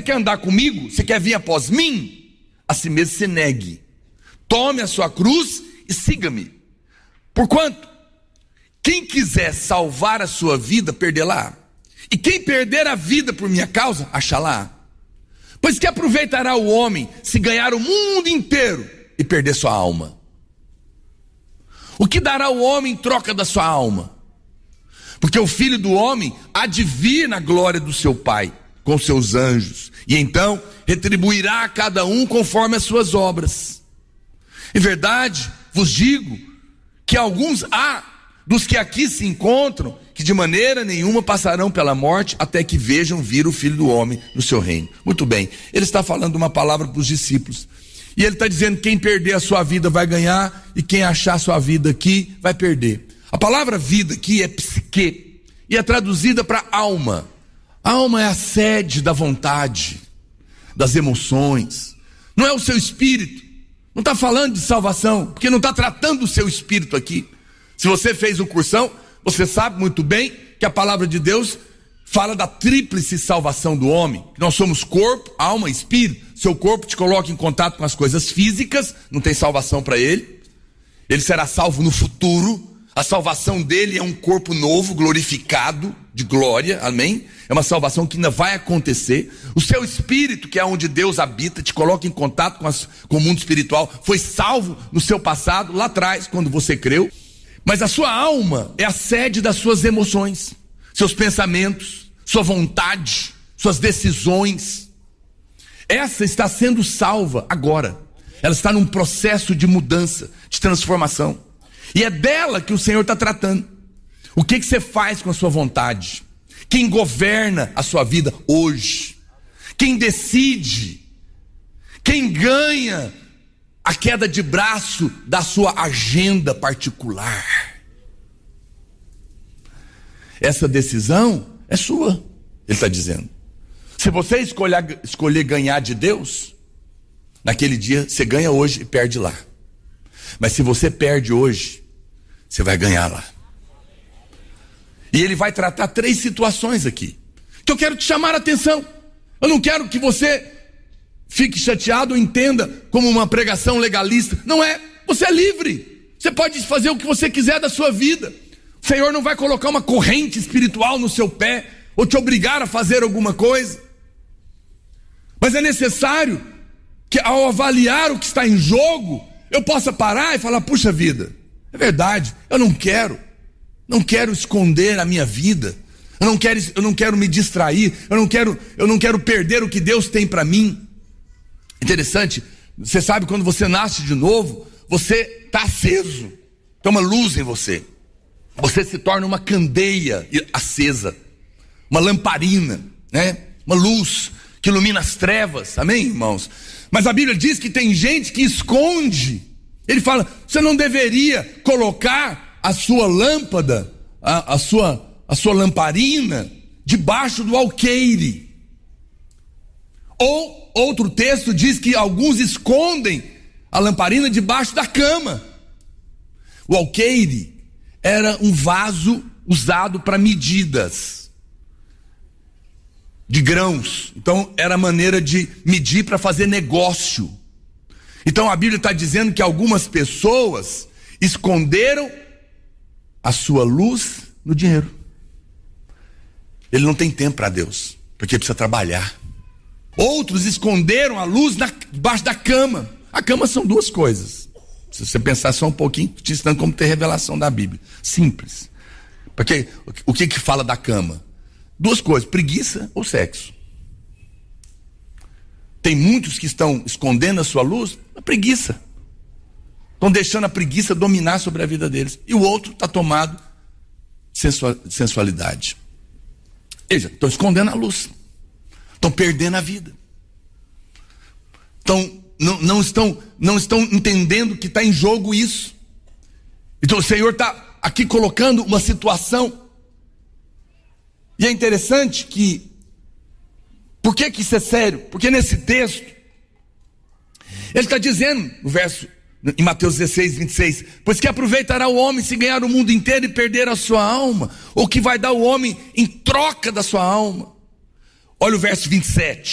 quer andar comigo, você quer vir após mim, a si mesmo se negue, tome a sua cruz e siga-me. Porquanto, quem quiser salvar a sua vida, perdê-la, e quem perder a vida por minha causa, achá-la. Pois que aproveitará o homem se ganhar o mundo inteiro e perder sua alma? O que dará o homem em troca da sua alma? Porque o Filho do Homem há de vir na glória do seu Pai, com seus anjos, e então retribuirá a cada um conforme as suas obras. Em verdade, vos digo que alguns há dos que aqui se encontram, que de maneira nenhuma passarão pela morte, até que vejam vir o Filho do Homem no seu reino. Muito bem, ele está falando uma palavra para os discípulos, e ele está dizendo: quem perder a sua vida vai ganhar, e quem achar a sua vida aqui vai perder. A palavra vida aqui é psique, e é traduzida para alma. A alma é a sede da vontade, das emoções, não é o seu espírito. Não está falando de salvação, porque não está tratando do seu espírito aqui. Se você fez o cursão, você sabe muito bem que a palavra de Deus fala da tríplice salvação do homem. Nós somos corpo, alma e espírito. Seu corpo te coloca em contato com as coisas físicas, não tem salvação para ele. Ele será salvo no futuro. A salvação dele é um corpo novo, glorificado, de glória, amém? É uma salvação que ainda vai acontecer. O seu espírito, que é onde Deus habita, te coloca em contato com o mundo espiritual, foi salvo no seu passado, lá atrás, quando você creu. Mas a sua alma é a sede das suas emoções, seus pensamentos, sua vontade, suas decisões. Essa está sendo salva agora. Ela está num processo de mudança, de transformação. E é dela que o Senhor está tratando. O que você faz com a sua vontade? Quem governa a sua vida hoje? Quem decide? Quem ganha a queda de braço da sua agenda particular? Essa decisão é sua, ele está dizendo. Se você escolher ganhar de Deus, naquele dia você ganha hoje e perde lá. Mas se você perde hoje, você vai ganhar lá. E ele vai tratar 3 situações aqui, que eu quero te chamar a atenção. Eu não quero que você fique chateado ou entenda como uma pregação legalista. Não é, você é livre. Você pode fazer o que você quiser da sua vida. O Senhor não vai colocar uma corrente espiritual no seu pé, ou te obrigar a fazer alguma coisa. Mas é necessário que, ao avaliar o que está em jogo, eu possa parar e falar: puxa vida, é verdade, eu não quero esconder a minha vida, eu não quero me distrair, eu não quero perder o que Deus tem para mim. Interessante, você sabe, quando você nasce de novo, você está aceso, tem uma luz em você se torna uma candeia acesa, uma lamparina, né? Uma luz que ilumina as trevas, amém, irmãos? Mas a Bíblia diz que tem gente que esconde. Ele fala: você não deveria colocar a sua lâmpada, a sua lamparina debaixo do alqueire. Ou outro texto diz que alguns escondem a lamparina debaixo da cama. O alqueire era um vaso usado para medidas de grãos. Então era a maneira de medir para fazer negócio. Então a Bíblia está dizendo que algumas pessoas esconderam a sua luz no dinheiro. Ele não tem tempo para Deus, porque precisa trabalhar. Outros esconderam a luz debaixo da cama. A cama são 2 coisas. Se você pensar só um pouquinho, te ensinando como ter revelação da Bíblia. Simples. Porque o que fala da cama? 2 coisas: preguiça ou sexo. Tem muitos que estão escondendo a sua luz na preguiça. Estão deixando a preguiça dominar sobre a vida deles. E o outro está tomado sensualidade. Eles estão escondendo a luz. Estão perdendo a vida. Não estão entendendo que está em jogo isso. Então o Senhor está aqui colocando uma situação. E é interessante que, por que isso é sério? Porque nesse texto, ele está dizendo, no verso, em Mateus 16, 26, pois que aproveitará o homem se ganhar o mundo inteiro e perder a sua alma, ou que vai dar o homem em troca da sua alma. Olha o verso 27,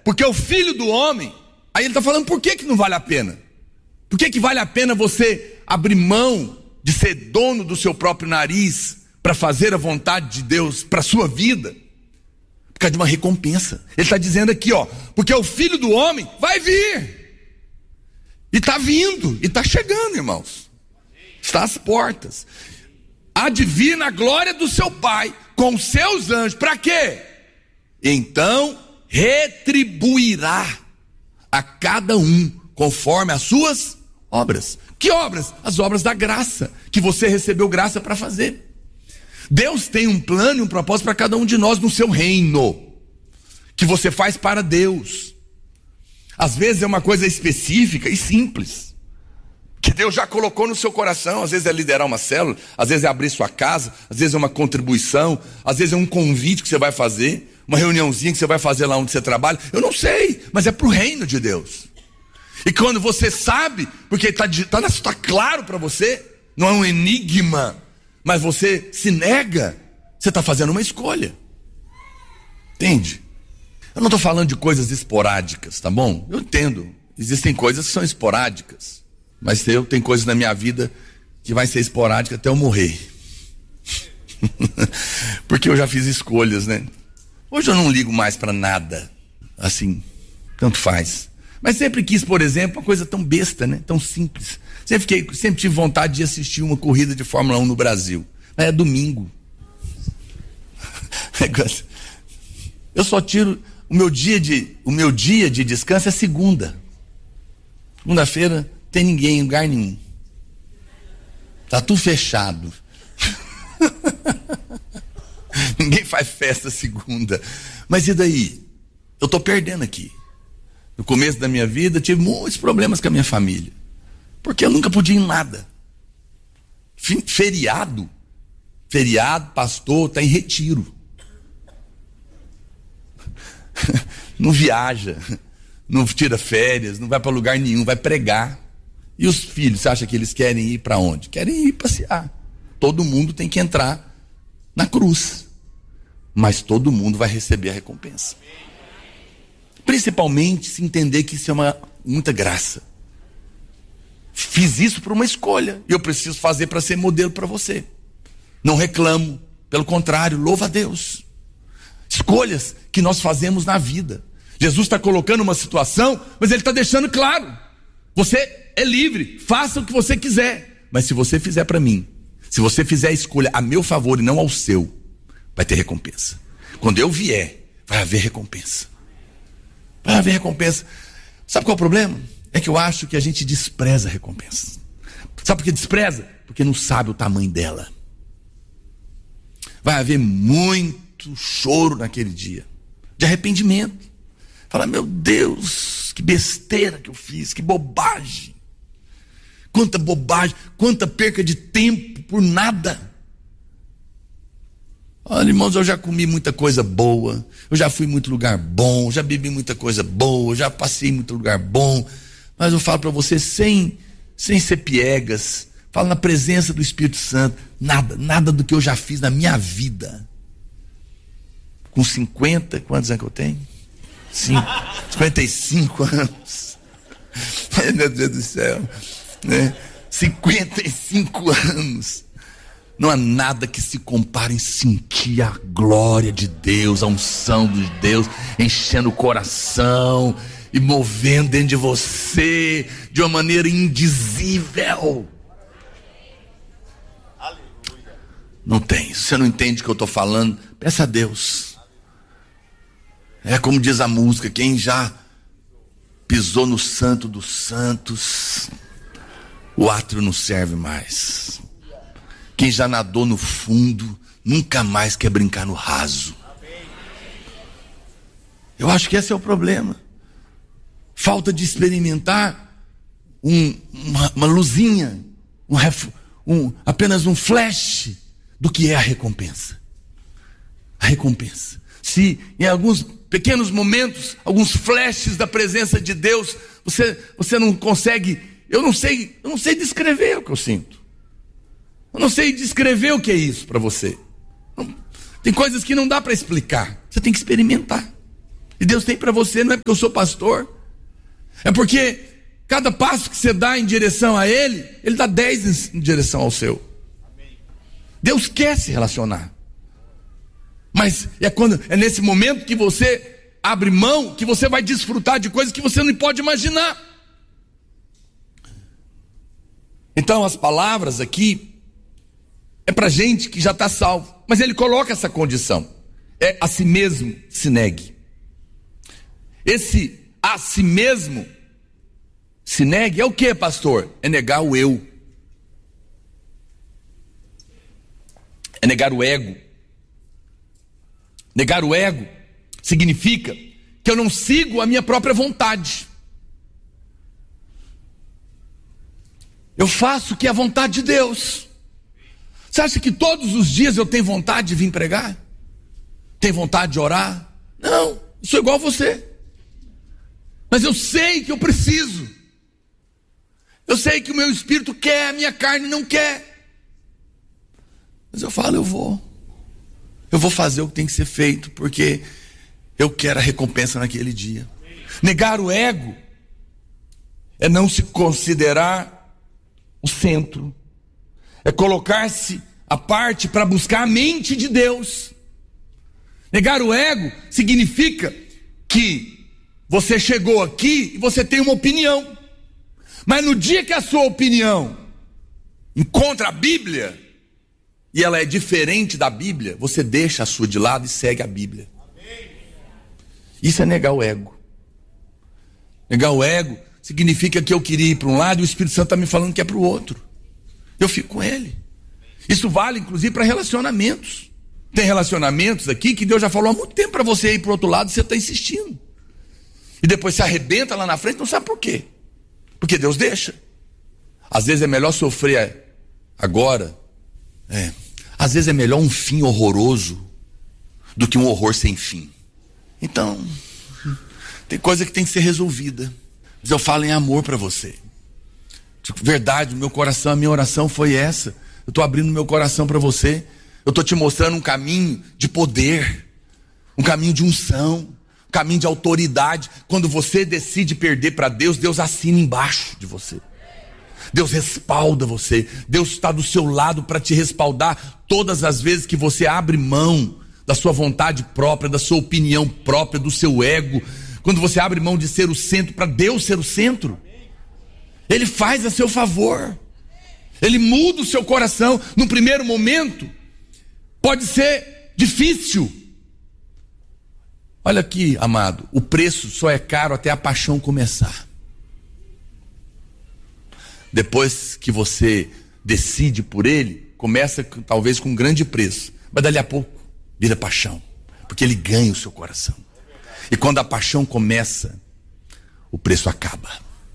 porque o Filho do Homem, aí ele está falando por que não vale a pena? Por que vale a pena você abrir mão de ser dono do seu próprio nariz para fazer a vontade de Deus para a sua vida? Por causa de uma recompensa. Ele está dizendo aqui, porque o Filho do Homem vai vir. E está vindo, e está chegando, irmãos. Está às portas. Há de vir na glória do seu Pai, com os seus anjos. Para quê? Então retribuirá a cada um conforme as suas obras. Que obras? As obras da graça, que você recebeu graça para fazer. Deus tem um plano e um propósito para cada um de nós no seu reino, que você faz para Deus. Às vezes é uma coisa específica e simples, que Deus já colocou no seu coração. Às vezes é liderar uma célula, às vezes é abrir sua casa, às vezes é uma contribuição, às vezes é um convite que você vai fazer, uma reuniãozinha que você vai fazer lá onde você trabalha. Eu não sei, mas é para o reino de Deus. E quando você sabe, porque está claro para você, não é um enigma, mas você se nega, você está fazendo uma escolha. Entende? Eu não estou falando de coisas esporádicas, tá bom? Eu entendo, existem coisas que são esporádicas, mas tem coisas na minha vida que vai ser esporádica até eu morrer. Porque eu já fiz escolhas, né? Hoje eu não ligo mais para nada, assim, tanto faz. Mas sempre quis, por exemplo, uma coisa tão besta, né? Tão simples. Sempre tive vontade de assistir uma corrida de Fórmula 1 no Brasil. Mas é domingo. Eu só tiro o meu dia de descanso é segunda. Segunda-feira tem ninguém em lugar nenhum. Tá tudo fechado. Ninguém faz festa segunda. Mas e daí? Eu tô perdendo aqui. No começo da minha vida, tive muitos problemas com a minha família, porque eu nunca podia ir em nada. Feriado, pastor, está em retiro. Não viaja, não tira férias, não vai para lugar nenhum, vai pregar. E os filhos, você acha que eles querem ir para onde? Querem ir passear. Todo mundo tem que entrar na cruz, mas todo mundo vai receber a recompensa. Principalmente se entender que isso é muita graça. Fiz isso por uma escolha, e eu preciso fazer para ser modelo para você. Não reclamo, pelo contrário, louvo a Deus. Escolhas que nós fazemos na vida. Jesus está colocando uma situação, mas ele está deixando claro: você é livre, faça o que você quiser, mas se você fizer para mim, se você fizer a escolha a meu favor e não ao seu, vai ter recompensa. Quando eu vier, vai haver recompensa. Vai haver recompensa. Sabe qual é o problema? É que eu acho que a gente despreza a recompensa. Sabe por que despreza? Porque não sabe o tamanho dela. Vai haver muito choro naquele dia, de arrependimento. Fala, meu Deus, que besteira que eu fiz, que bobagem. Quanta bobagem, quanta perca de tempo por nada. Olha, irmãos, eu já comi muita coisa boa, eu já fui em muito lugar bom, já bebi muita coisa boa, já passei em muito lugar bom, mas eu falo para você sem ser piegas, falo na presença do Espírito Santo, nada do que eu já fiz na minha vida. Com 50, quantos anos que eu tenho? 55 anos. Meu Deus do céu, né? 55 anos. Não há nada que se compare em sentir a glória de Deus, a unção de Deus, enchendo o coração e movendo dentro de você de uma maneira indizível. Não tem. Se você não entende o que eu estou falando, peça a Deus. É como diz a música: quem já pisou no santo dos santos, o átrio não serve mais. Quem já nadou no fundo, nunca mais quer brincar no raso. Eu acho que esse é o problema. Falta de experimentar uma luzinha, apenas um flash do que é a recompensa. A recompensa. Se em alguns pequenos momentos, alguns flashes da presença de Deus, você não consegue, eu não sei descrever o que eu sinto. Eu não sei descrever o que é isso para você. Tem coisas que não dá para explicar. Você tem que experimentar. E Deus tem para você, não é porque eu sou pastor, é porque cada passo que você dá em direção a Ele, Ele dá 10 em direção ao seu. Deus quer se relacionar. Mas é nesse momento que você abre mão, que você vai desfrutar de coisas que você não pode imaginar. Então as palavras aqui é para gente que já está salvo, mas ele coloca essa condição: é a si mesmo se negue. Esse a si mesmo se negue é o que, pastor? É negar o eu, é negar o ego. Negar o ego significa que eu não sigo a minha própria vontade. Eu faço o que é a vontade de Deus. Você acha que todos os dias eu tenho vontade de vir pregar? Tenho vontade de orar? Não, eu sou igual a você. Mas eu sei que eu preciso. Eu sei que o meu espírito quer, a minha carne não quer. Mas eu falo, eu vou fazer o que tem que ser feito, porque eu quero a recompensa naquele dia. Negar o ego é não se considerar o centro, é colocar-se à parte para buscar a mente de Deus. Negar o ego significa que você chegou aqui e você tem uma opinião, mas no dia que a sua opinião encontra a Bíblia e ela é diferente da Bíblia, você deixa a sua de lado e segue a Bíblia. Isso é negar o ego. Negar o ego significa que eu queria ir para um lado e o Espírito Santo está me falando que é para o outro. Eu fico com ele. Isso vale inclusive para relacionamentos. Tem relacionamentos aqui que Deus já falou há muito tempo para você ir para o outro lado e você está insistindo. E depois se arrebenta lá na frente, não sabe por quê. Porque Deus deixa. Às vezes é melhor sofrer agora. Às vezes é melhor um fim horroroso do que um horror sem fim. Então, tem coisa que tem que ser resolvida. Mas eu falo em amor para você. Verdade, meu coração, a minha oração foi essa. Eu estou abrindo meu coração para você. Eu estou te mostrando um caminho de poder, um caminho de unção, um caminho de autoridade. Quando você decide perder para Deus, Deus assina embaixo de você. Deus respalda você. Deus está do seu lado para te respaldar todas as vezes que você abre mão da sua vontade própria, da sua opinião própria, do seu ego. Quando você abre mão de ser o centro para Deus ser o centro, Ele faz a seu favor. Ele muda o seu coração. No primeiro momento pode ser difícil. Olha aqui, amado, o preço só é caro até a paixão começar. Depois que você decide por Ele, começa talvez com um grande preço, mas dali a pouco vira paixão, porque Ele ganha o seu coração. E quando a paixão começa, o preço acaba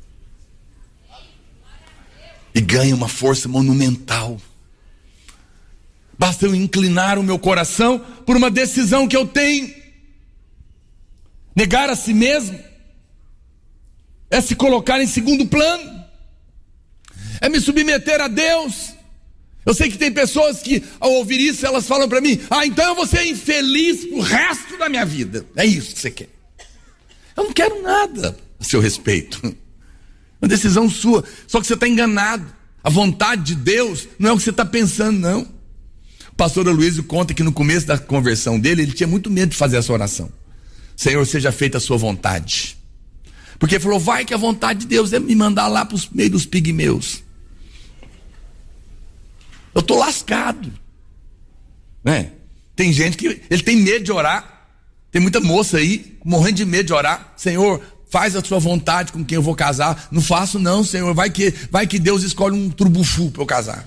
e ganha uma força monumental. Basta eu inclinar o meu coração por uma decisão que eu tenho. Negar a si mesmo é se colocar em segundo plano, é me submeter a Deus. Eu sei que tem pessoas que ao ouvir isso elas falam para mim: então eu vou ser infeliz pro resto da minha vida. É isso que você quer? Eu não quero nada a seu respeito. Uma decisão sua. Só que você está enganado. A vontade de Deus não é o que você está pensando, não. O pastor Aloysio conta que no começo da conversão dele, ele tinha muito medo de fazer essa oração: Senhor, seja feita a sua vontade. Porque ele falou: vai que a vontade de Deus é me mandar lá para o meio dos pigmeus. Eu estou lascado, né? Tem gente que ele tem medo de orar. Tem muita moça aí morrendo de medo de orar: Senhor, faz a sua vontade com quem eu vou casar. Não faço não, Senhor, vai que Deus escolhe um trubufu para eu casar.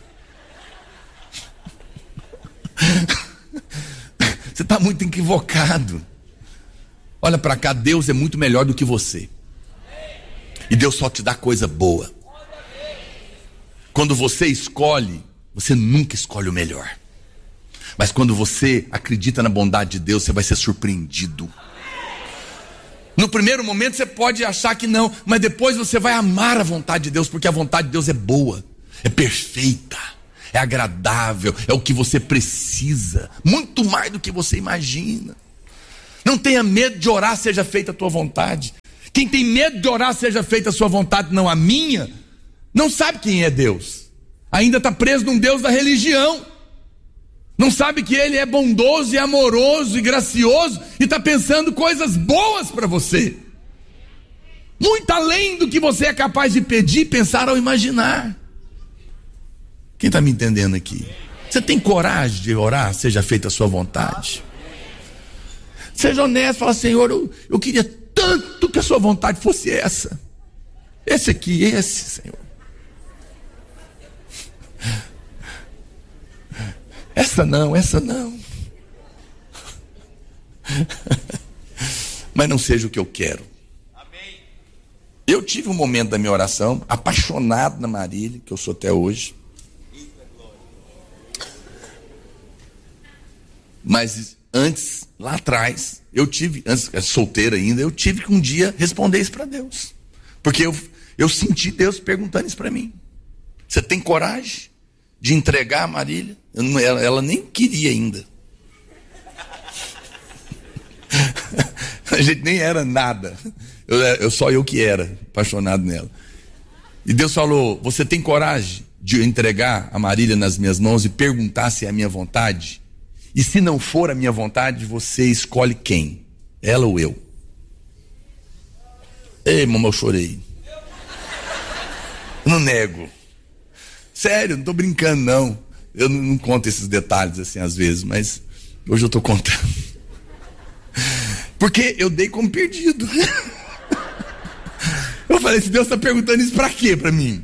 Você está muito equivocado. Olha para cá, Deus é muito melhor do que você. E Deus só te dá coisa boa. Quando você escolhe, você nunca escolhe o melhor. Mas quando você acredita na bondade de Deus, você vai ser surpreendido. No primeiro momento você pode achar que não, mas depois você vai amar a vontade de Deus, porque a vontade de Deus é boa, é perfeita, é agradável, é o que você precisa, muito mais do que você imagina. Não tenha medo de orar, seja feita a tua vontade. Quem tem medo de orar, seja feita a sua vontade, não a minha, não sabe quem é Deus. Ainda está preso num Deus da religião. Não sabe que Ele é bondoso e amoroso e gracioso e está pensando coisas boas para você. Muito além do que você é capaz de pedir, pensar ou imaginar. Quem está me entendendo aqui? Você tem coragem de orar, seja feita a sua vontade? Seja honesto, fala: Senhor, eu queria tanto que a sua vontade fosse essa. Esse aqui, esse, Senhor. Essa não. Mas não seja o que eu quero. Eu tive um momento da minha oração, apaixonado na Marília, que eu sou até hoje. Mas antes, lá atrás, antes, solteiro ainda, eu tive que um dia responder isso para Deus. Porque eu senti Deus perguntando isso para mim. Você tem coragem de entregar a Marília? Ela nem queria ainda. A gente nem era nada. Só eu que era apaixonado nela. E Deus falou: você tem coragem de entregar a Marília nas minhas mãos e perguntar se é a minha vontade? E se não for a minha vontade, você escolhe quem? Ela ou eu? Ei, mamãe, eu chorei. Eu não nego. Sério, não estou brincando não. Eu não conto esses detalhes assim às vezes, mas hoje eu estou contando. Porque eu dei como perdido. Eu falei: se Deus está perguntando isso para quê para mim?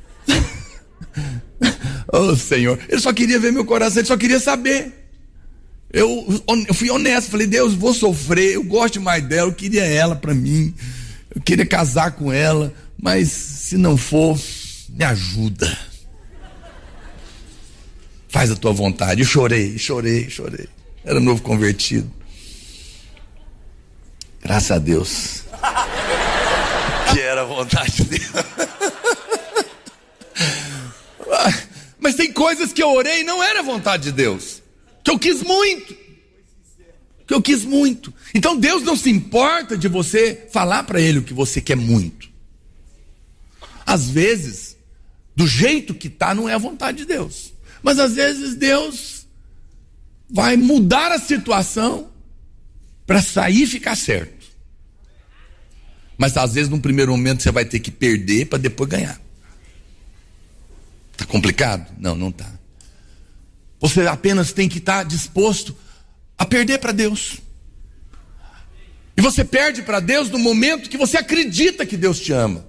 Oh, Senhor, Ele só queria ver meu coração, Ele só queria saber. Eu fui honesto, falei: Deus, vou sofrer, eu gosto mais dela, eu queria ela para mim, eu queria casar com ela, mas se não for, me ajuda. Faz a tua vontade. Eu chorei. Era novo convertido. Graças a Deus que era a vontade de Deus. Mas tem coisas que eu orei e não era a vontade de Deus, que eu quis muito. Então Deus não se importa de você falar para Ele o que você quer muito. Às vezes, do jeito que está, não é a vontade de Deus. Mas às vezes Deus vai mudar a situação para sair e ficar certo. Mas às vezes num primeiro momento você vai ter que perder para depois ganhar. Está complicado? Não está. Você apenas tem que estar disposto a perder para Deus. E você perde para Deus no momento que você acredita que Deus te ama.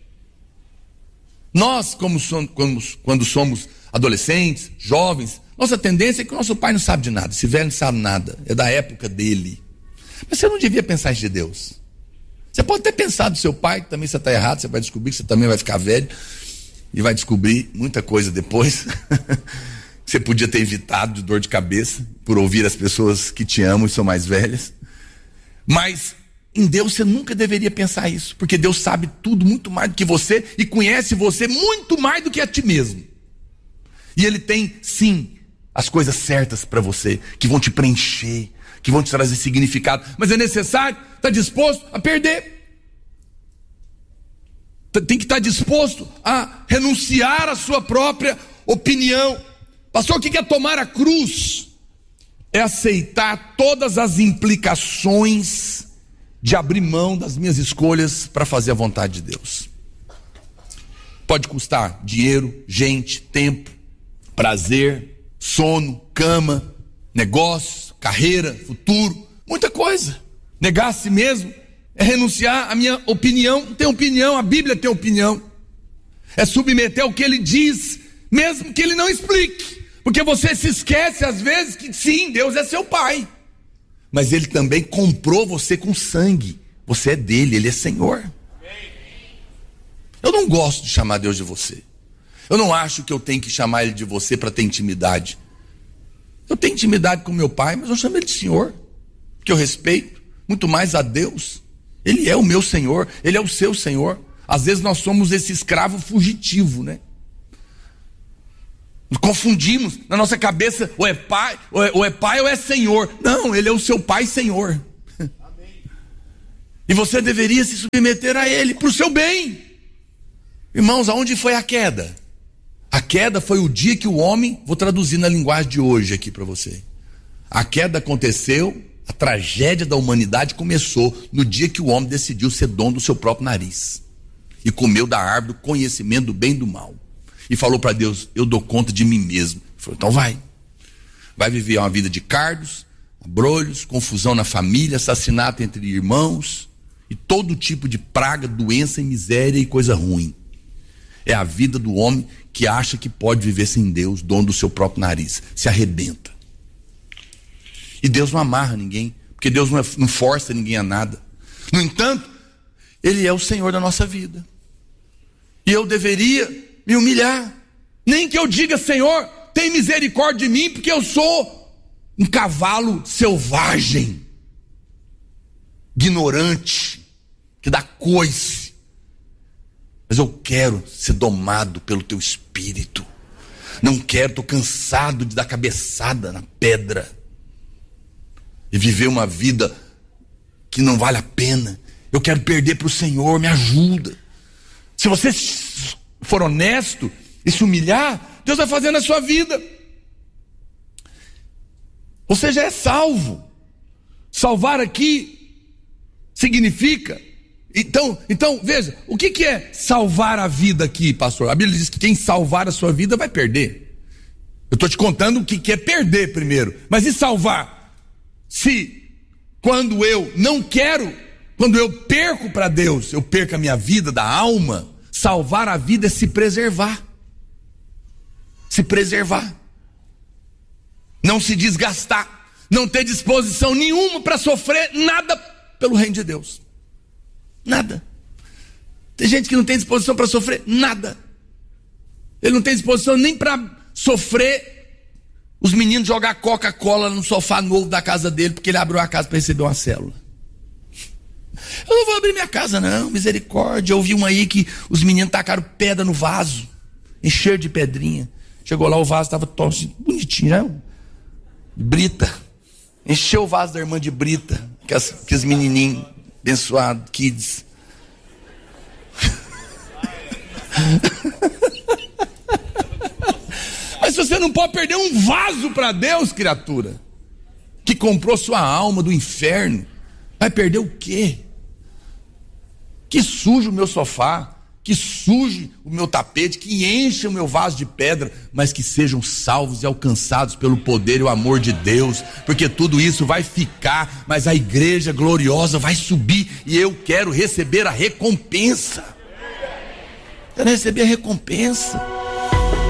Nós, quando somos adolescentes, jovens, nossa tendência é que o nosso pai não sabe de nada. Esse velho não sabe nada, é da época dele. Mas você não devia pensar isso de Deus. Você pode até pensar do seu pai, que também você está errado, você vai descobrir que você também vai ficar velho e vai descobrir muita coisa depois. Você podia ter evitado de dor de cabeça por ouvir as pessoas que te amam e são mais velhas. Mas em Deus você nunca deveria pensar isso, porque Deus sabe tudo muito mais do que você e conhece você muito mais do que a ti mesmo. E Ele tem, sim, as coisas certas para você, que vão te preencher, que vão te trazer significado. Mas é necessário estar disposto a perder. Tem que estar disposto a renunciar à sua própria opinião. Pastor, o que é tomar a cruz? É aceitar todas as implicações de abrir mão das minhas escolhas para fazer a vontade de Deus. Pode custar dinheiro, gente, tempo, prazer, sono, cama, negócio, carreira, futuro, muita coisa. Negar a si mesmo é renunciar à minha opinião. Tem opinião, a Bíblia tem opinião. É submeter ao que Ele diz, mesmo que Ele não explique. Porque você se esquece às vezes que sim, Deus é seu pai. Mas Ele também comprou você com sangue. Você é dele, Ele é Senhor. Eu não gosto de chamar Deus de você. Eu não acho que eu tenho que chamar Ele de você para ter intimidade. Eu tenho intimidade com meu pai, mas eu chamo Ele de Senhor, que eu respeito muito mais a Deus. Ele é o meu Senhor, Ele é o seu Senhor. Às vezes nós somos esse escravo fugitivo, né? Confundimos na nossa cabeça, ou é pai ou é Senhor. Não, Ele é o seu Pai Senhor. E você deveria se submeter a Ele, para o seu bem. Irmãos, aonde foi a queda? A queda foi o dia que o homem, vou traduzir na linguagem de hoje aqui para você. A queda aconteceu, a tragédia da humanidade começou no dia que o homem decidiu ser dono do seu próprio nariz. E comeu da árvore do conhecimento do bem e do mal. E falou para Deus, eu dou conta de mim mesmo. Ele falou, então vai. Vai viver uma vida de cardos, abrolhos, confusão na família, assassinato entre irmãos, e todo tipo de praga, doença e miséria e coisa ruim. É a vida do homem que acha que pode viver sem Deus, dono do seu próprio nariz. Se arrebenta. E Deus não amarra ninguém, porque Deus não força ninguém a nada. No entanto, Ele é o Senhor da nossa vida. E eu deveria me humilhar. Nem que eu diga, Senhor, tem misericórdia de mim, porque eu sou um cavalo selvagem, ignorante, que dá coice. Mas eu quero ser domado pelo teu espírito. Não quero, estou cansado de dar cabeçada na pedra e viver uma vida que não vale a pena. Eu quero perder para o Senhor, me ajuda. Se você for honesto e se humilhar, Deus vai fazer na sua vida. Você já é salvo. Salvar aqui significa... Então, veja, o que é salvar a vida aqui, pastor? A Bíblia diz que quem salvar a sua vida vai perder. Eu estou te contando o que é perder primeiro. Mas e salvar? Se quando eu não quero, quando eu perco para Deus, eu perco a minha vida da alma, salvar a vida é se preservar. Se preservar. Não se desgastar. Não ter disposição nenhuma para sofrer nada pelo reino de Deus. Nada. Tem gente que não tem disposição para sofrer nada. Ele não tem disposição nem para sofrer os meninos jogar Coca-Cola no sofá novo da casa dele, porque ele abriu a casa para receber uma célula. Eu não vou abrir minha casa não, misericórdia. Eu ouvi uma aí que os meninos tacaram pedra no vaso, encheram de pedrinha. Chegou lá, o vaso estava tão assim, bonitinho, né? Brita. Encheu o vaso da irmã de Brita, que os menininhos abençoado, kids. Mas você não pode perder um vaso para Deus, criatura, que comprou sua alma do inferno. Vai perder o quê? Que suje o meu sofá, que suje o meu tapete, que encha o meu vaso de pedra, mas que sejam salvos e alcançados pelo poder e o amor de Deus, porque tudo isso vai ficar, mas a igreja gloriosa vai subir, e eu quero receber a recompensa. Quero receber a recompensa.